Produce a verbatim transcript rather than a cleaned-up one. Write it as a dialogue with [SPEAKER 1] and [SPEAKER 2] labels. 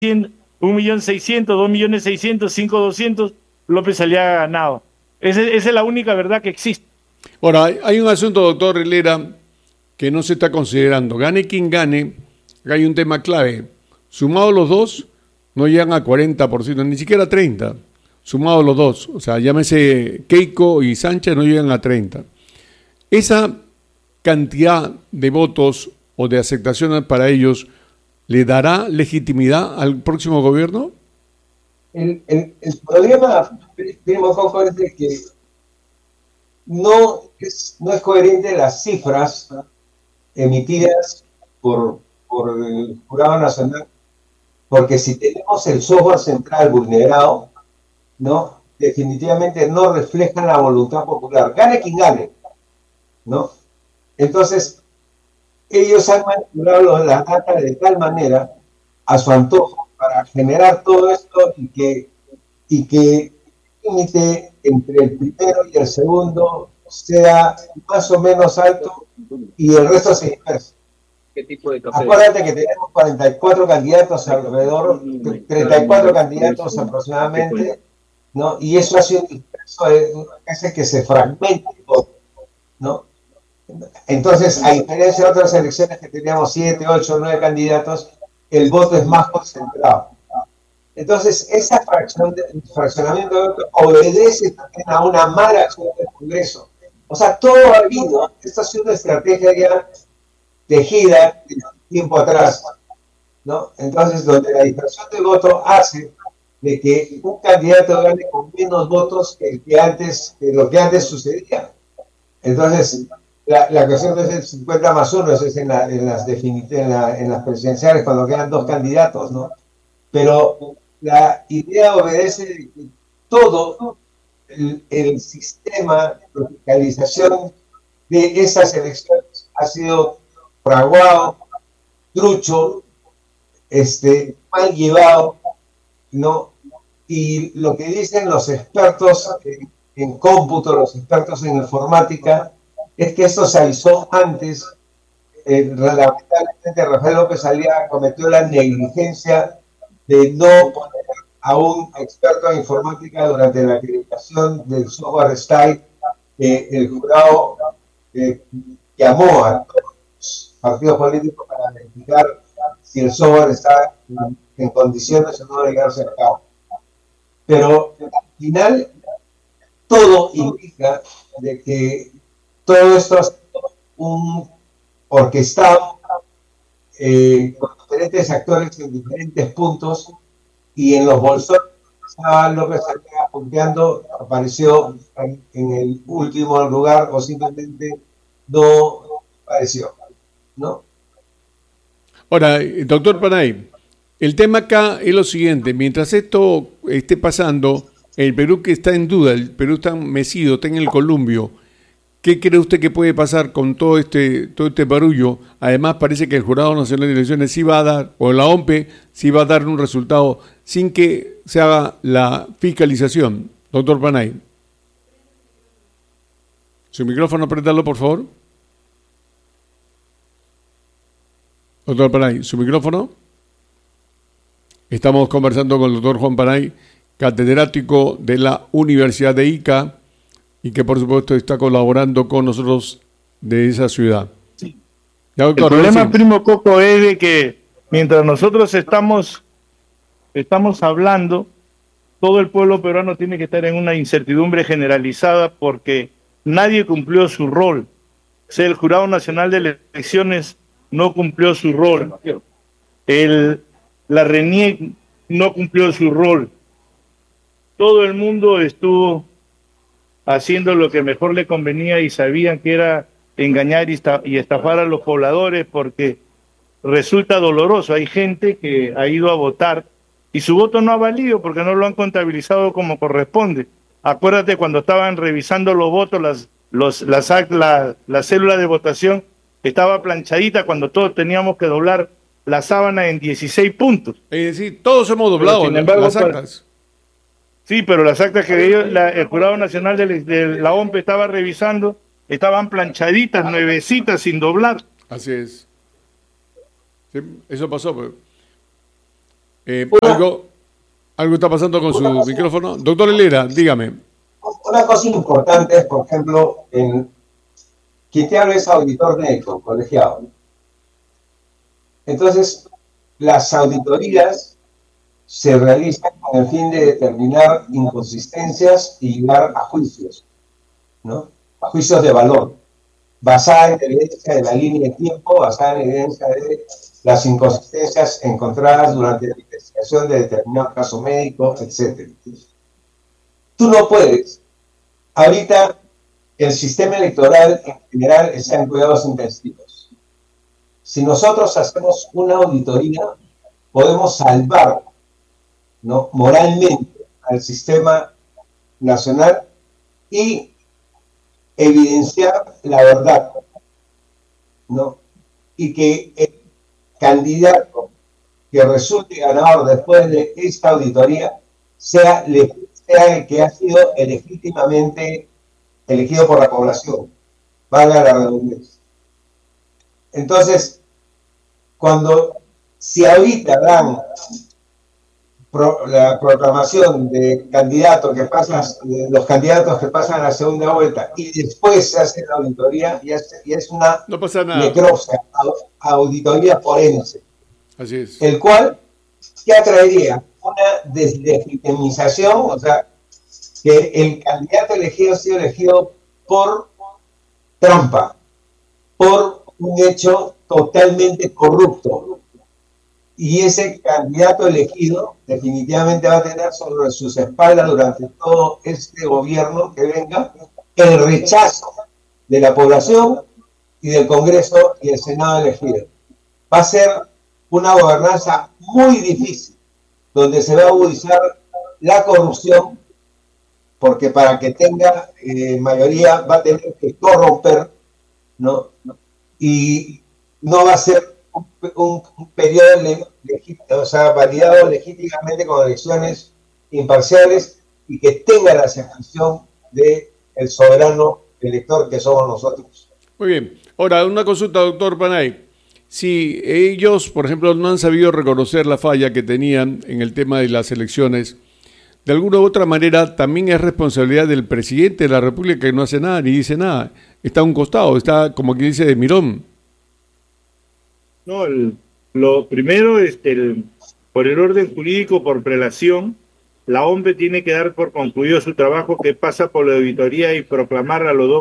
[SPEAKER 1] un millón seiscientos, dos millones seiscientos, cinco doscientos, López Aliaga ganaba. Esa, esa es la única verdad que existe.
[SPEAKER 2] Ahora, hay, hay un asunto, doctor Herrera, que no se está considerando. Gane quien gane, hay un tema clave. Sumados los dos, no llegan a cuarenta por ciento, ni siquiera a treinta por ciento. Sumados los dos, o sea, llámese Keiko y Sánchez, no llegan a treinta por ciento. Esa cantidad de votos o de aceptación para ellos, ¿le dará legitimidad al próximo gobierno?
[SPEAKER 3] El, el, el problema, primo Coco, es de que no es, no es coherente las cifras emitidas por, por el Jurado Nacional, porque si tenemos el software central vulnerado, ¿no? Definitivamente no reflejan la voluntad popular. Gane quien gane, ¿no? Entonces, ellos han manipulado la data de tal manera a su antojo para generar todo esto y que, y que el límite entre el primero y el segundo sea más o menos alto y el resto se dispersa.
[SPEAKER 4] ¿Qué tipo de café?
[SPEAKER 3] Acuérdate que tenemos cuarenta y cuatro candidatos alrededor, treinta y cuatro candidatos aproximadamente, ¿no? Y eso hace un disperso, hace que se fragmente todo, ¿no? Entonces, a diferencia de otras elecciones que teníamos siete, ocho, nueve candidatos, el voto es más concentrado. Entonces, esa fracción de, fraccionamiento de voto obedece también a una mala acción del Congreso. O sea, todo ha habido, esta ha sido una estrategia ya tejida de tiempo atrás, ¿no? Entonces, donde la dispersión de voto hace de que un candidato gane con menos votos que, el que, antes, que lo que antes sucedía. Entonces, la, la cuestión es el cincuenta más uno, eso es en, la, en, las en, la, en las presidenciales, cuando quedan dos candidatos, ¿no? Pero la idea obedece de que todo el, el sistema de fiscalización de esas elecciones ha sido fraguado, trucho, este, mal llevado, ¿no? Y lo que dicen los expertos en, en cómputo, los expertos en informática, es que esto se avisó antes. Eh, lamentablemente Rafael López Aliaga cometió la negligencia de no poner a un experto en informática durante la acreditación del software STAI, que el jurado eh, llamó a todos los partidos políticos para verificar si el software está en, en condiciones o no de llegarse a cabo. Pero al final todo indica de que todo esto es un orquestado eh, con diferentes actores en diferentes puntos, y en los bolsones estaba López Aliaga punteando, apareció en, en el último lugar o simplemente no apareció, ¿no?
[SPEAKER 2] Ahora, doctor Panay, el tema acá es lo siguiente: mientras esto esté pasando, el Perú que está en duda, el Perú está mecido, está en el columpio. ¿Qué cree usted que puede pasar con todo este todo este barullo? Además, parece que el Jurado Nacional de Elecciones sí va a dar, o la O M P E sí va a dar un resultado sin que se haga la fiscalización. Doctor Panay. Su micrófono, apretarlo, por favor. Doctor Panay, su micrófono. Estamos conversando con el doctor Juan Panay, catedrático de la Universidad de Ica, y que por supuesto está colaborando con nosotros de esa ciudad.
[SPEAKER 1] Sí.
[SPEAKER 2] Ya, doctor,
[SPEAKER 1] el problema,
[SPEAKER 2] sí.
[SPEAKER 1] primo Coco, es de que mientras nosotros estamos, estamos hablando, todo el pueblo peruano tiene que estar en una incertidumbre generalizada porque nadie cumplió su rol. O sea, el Jurado Nacional de Elecciones no cumplió su rol. El, la RENIEC no cumplió su rol. Todo el mundo estuvo haciendo lo que mejor le convenía y sabían que era engañar y estafar a los pobladores, porque resulta doloroso. Hay gente que ha ido a votar y su voto no ha valido porque no lo han contabilizado como corresponde. Acuérdate cuando estaban revisando los votos, las, los, las, la, la célula de votación estaba planchadita cuando todos teníamos que doblar la sábana en dieciséis puntos.
[SPEAKER 2] Es decir, todos hemos doblado
[SPEAKER 1] sin embargo,
[SPEAKER 2] las actas.
[SPEAKER 1] Sí, pero las actas que ellos, la, el Jurado Nacional de, de la O M P E estaba revisando, estaban planchaditas, nuevecitas, sin doblar.
[SPEAKER 2] Así es. Sí, eso pasó. Pero... Eh, algo, algo está pasando con su micrófono. Doctor Helera, dígame.
[SPEAKER 3] Una cosa importante es, por ejemplo, en quien te habla es auditor médico, colegiado. Entonces, las auditorías se realizan con el fin de determinar inconsistencias y llegar a juicios, ¿no? A juicios de valor, basada en evidencia de la línea de tiempo, basada en evidencia de las inconsistencias encontradas durante la investigación de determinado caso médico, etcétera. Tú no puedes. Ahorita el sistema electoral en general está en cuidados intensivos. Si nosotros hacemos una auditoría, podemos salvar, ¿no?, moralmente al sistema nacional y evidenciar la verdad, ¿no? Y que el candidato que resulte ganador después de esta auditoría sea, sea el que ha sido legítimamente elegido por la población, valga la redundancia. Entonces, cuando, si ahorita dan pro, la proclamación de candidatos que pasan, de los candidatos que pasan a la segunda vuelta y después se hace la auditoría, y es, y es una
[SPEAKER 2] no pasa nada.
[SPEAKER 3] necropsia, auditoría forense.
[SPEAKER 2] Así es.
[SPEAKER 3] El cual, ¿qué atraería? Una deslegitimización, o sea, que el candidato elegido ha sido elegido por trampa, por un hecho totalmente corrupto. Y ese candidato elegido definitivamente va a tener sobre sus espaldas durante todo este gobierno que venga el rechazo de la población y del Congreso y el Senado elegido. Va a ser una gobernanza muy difícil, donde se va a agudizar la corrupción, porque para que tenga eh, mayoría va a tener que corromper, ¿no? Y no va a ser un, un, un periodo le, o sea, validado legítimamente con elecciones imparciales y que tenga la aceptación del soberano elector que somos nosotros.
[SPEAKER 2] Muy bien. Ahora, una consulta, doctor Panay. Si ellos, por ejemplo, no han sabido reconocer la falla que tenían en el tema de las elecciones, de alguna u otra manera también es responsabilidad del presidente de la República, que no hace nada ni dice nada. Está a un costado, está como quien dice de mirón.
[SPEAKER 1] No, el, lo primero, este, el, por el orden jurídico, por prelación, la O M P E tiene que dar por concluido su trabajo, que pasa por la auditoría y proclamar a los dos